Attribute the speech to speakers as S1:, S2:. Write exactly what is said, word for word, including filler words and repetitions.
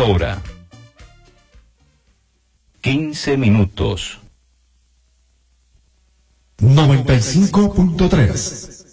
S1: hora. quince minutos.
S2: noventa y cinco punto tres.